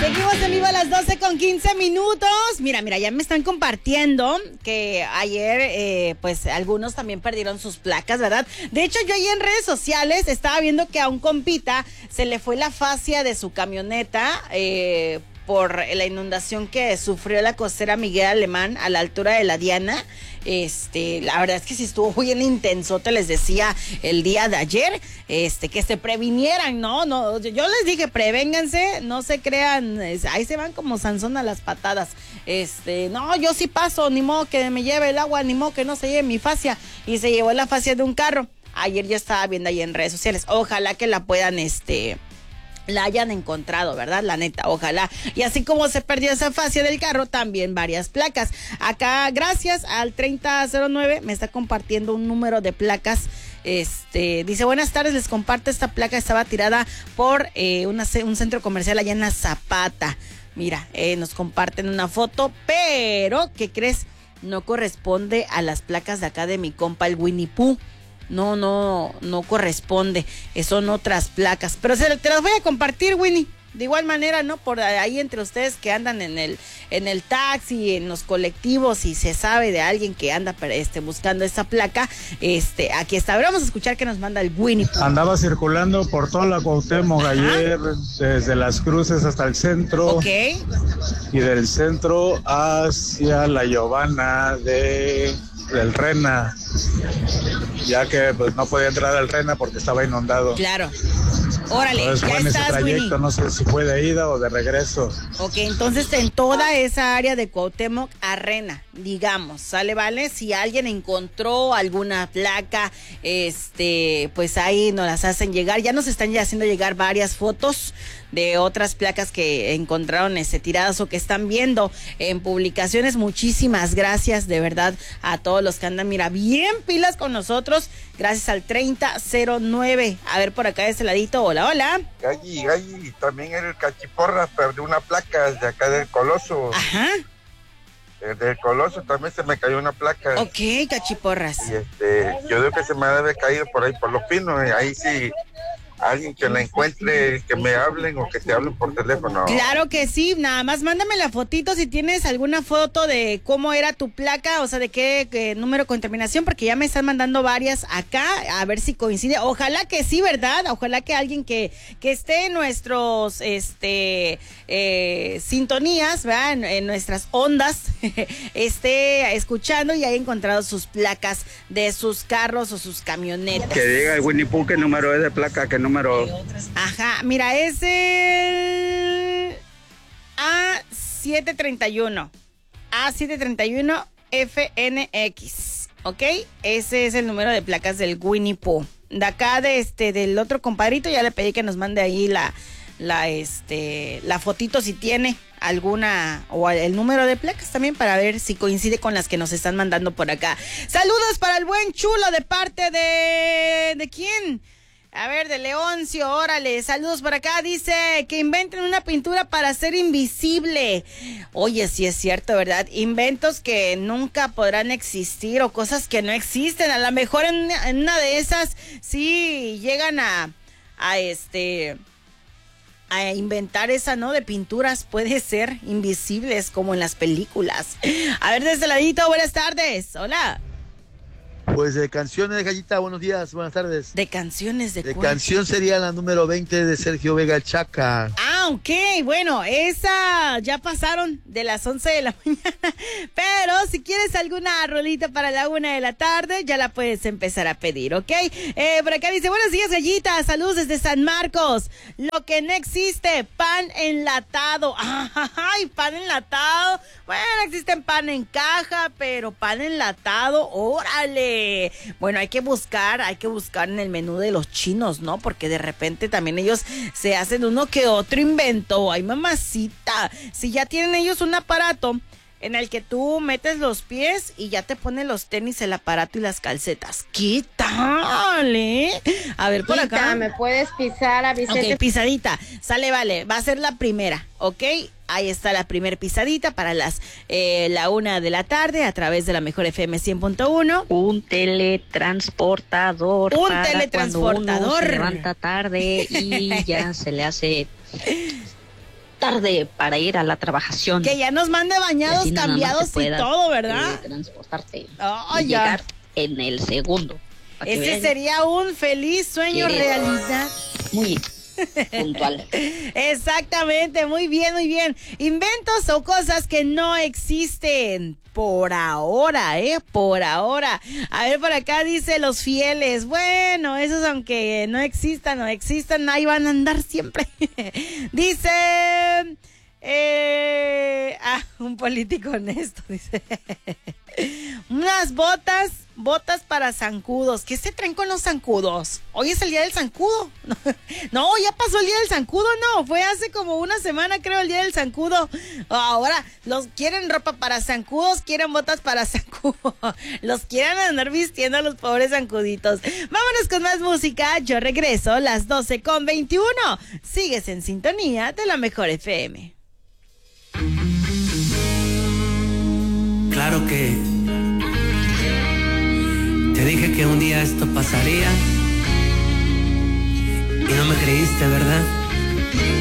Seguimos en vivo a las 12:15. Mira, ya me están compartiendo que ayer, pues algunos también perdieron sus placas, ¿verdad? De hecho, yo ahí en redes sociales estaba viendo que a un compita se le fue la fascia de su camioneta, por la inundación que sufrió la costera Miguel Alemán a la altura de la Diana. La verdad es que sí estuvo bien intenso, te les decía el día de ayer, que se previnieran, no, yo les dije, prevénganse, no se crean, ahí se van como Sansón a las patadas, no, yo sí paso, ni modo que me lleve el agua, ni modo que no se lleve mi fascia, y se llevó la fascia de un carro. Ayer yo estaba viendo ahí en redes sociales, ojalá que la puedan, la hayan encontrado, ¿verdad? La neta, ojalá. Y así como se perdió esa fascia del carro, también varias placas. Acá, gracias al 3009, me está compartiendo un número de placas. Dice, buenas tardes, les comparto esta placa, estaba tirada por un centro comercial allá en la Zapata. Mira, nos comparten una foto, pero, ¿qué crees? No corresponde a las placas de acá de mi compa, el Winnie Pooh. No corresponde, son otras placas, pero te las voy a compartir, Winnie, de igual manera, ¿no? Por ahí entre ustedes que andan en el taxi, en los colectivos, y se sabe de alguien que anda buscando esa placa, aquí está. Ahora vamos a escuchar que nos manda el Winnie. Andaba circulando por toda la Cuauhtémoc ayer, desde Las Cruces hasta el centro. Ok. Y del centro hacia la Giovanna del Rena, ya que pues no podía entrar al Rena porque estaba inundado. Claro. Órale, entonces, ya fue en estás, ese trayecto, Winnie. no sé si fue de ida o de regreso. Ok, entonces en toda esa área de Cuauhtémoc a Rena, digamos, ¿sale, vale? Si alguien encontró alguna placa, pues ahí nos las hacen llegar. Ya nos están ya haciendo llegar varias fotos de otras placas que encontraron tiradas o que están viendo en publicaciones. Muchísimas gracias de verdad a todos los que andan, mira, bien pilas con nosotros. Gracias al 3009. A ver, por acá de ese ladito, hola. Galli, también el Cachiporras perdió una placa de acá del Coloso. Ajá. Del Coloso también se me cayó una placa. Ok, Cachiporras. Y yo digo que se me debe caído por ahí, por los pinos, ahí sí. Alguien que la encuentre, que me hablen o que te hablen por teléfono. Claro que sí, nada más mándame la fotito si tienes alguna foto de cómo era tu placa, o sea, de qué número con terminación, porque ya me están mandando varias acá, a ver si coincide. Ojalá que sí, ¿verdad? Ojalá que alguien que esté en nuestros sintonías, ¿verdad? En nuestras ondas, esté escuchando y haya encontrado sus placas de sus carros o sus camionetas. Que diga el Winnie Pooh qué número es de placa, qué número. Ajá, mira, es el A731 FNX, ¿ok? Ese es el número de placas del Winnie Pooh. De acá del otro compadrito ya le pedí que nos mande ahí la fotito si tiene alguna, o el número de placas también, para ver si coincide con las que nos están mandando por acá. Saludos para el buen Chulo de parte ¿de quién? A ver, de Leoncio, órale, saludos por acá, dice que inventen una pintura para ser invisible. Oye, sí es cierto, ¿verdad? Inventos que nunca podrán existir o cosas que no existen. A lo mejor en una de esas sí llegan a inventar esa, ¿no? De pinturas, puede ser invisibles como en las películas. A ver, desde el ladito, buenas tardes, hola. Pues de canciones, Gallita, buenos días, buenas tardes. ¿De canciones de cuál? Canción sería la número 20 de Sergio Vega Chaca. Ah, ok, bueno, esa ya pasaron de las 11 de la mañana, pero si quieres alguna rolita para la 1 de la tarde, ya la puedes empezar a pedir, ¿ok? Por acá dice, buenos días, Gallita, saludos desde San Marcos. Lo que no existe, pan enlatado. Ay, pan enlatado. Bueno, existen pan en caja, pero pan enlatado, órale. Bueno, hay que buscar en el menú de los chinos, ¿no? Porque de repente también ellos se hacen uno que otro invento. Ay, mamacita, si ya tienen ellos un aparato en el que tú metes los pies y ya te ponen los tenis, el aparato y las calcetas. ¿Qué tal, A ver, por acá. ¿Me puedes pisar a Vicente? Ok, pisadita. Sale, vale. Va a ser la primera, ¿ok? Ahí está la primer pisadita para la 1 de la tarde a través de la Mejor FM 100.1. Un teletransportador. Un teletransportador. Cuando uno se levanta tarde y ya se le hace tarde para ir a la trabajación. Que ya nos mande bañados, Y así cambiados y todo, ¿verdad? Transportarte Oh, y ya. llegar en el segundo. Para que Ese vean sería un feliz sueño que eres realidad. muy puntual. Exactamente, muy bien, muy bien. Inventos o cosas que no existen por ahora, por ahora. A ver, por acá dice los fieles. Bueno, esos aunque no existan, ahí van a andar siempre. Dice... un político honesto, dice. Unas botas para zancudos. ¿Qué se traen con los zancudos? Hoy es el día del zancudo. No, ya pasó el día del zancudo, no. Fue hace como una semana, creo, el día del zancudo. Ahora, los quieren ropa para zancudos, quieren botas para zancudos. Los quieren andar vistiendo a los pobres zancuditos. Vámonos con más música. Yo regreso, las 12:21. Sigues en sintonía de la Mejor FM. Claro que te dije que un día esto pasaría y no me creíste, ¿verdad?